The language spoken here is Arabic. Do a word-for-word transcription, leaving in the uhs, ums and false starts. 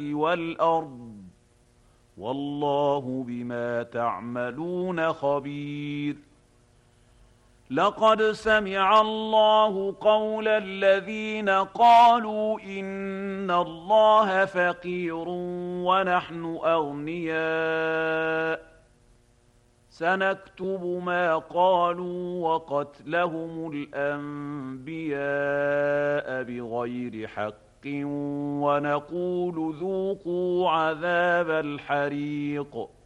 وَالْأَرْضِ وَاللَّهُ بِمَا تَعْمَلُونَ خَبِيرٌ لقد سمع الله قول الذين قالوا إن الله فقير ونحن أغنياء سنكتب ما قالوا وقتلهم الأنبياء بغير حق ونقول ذوقوا عذاب الحريق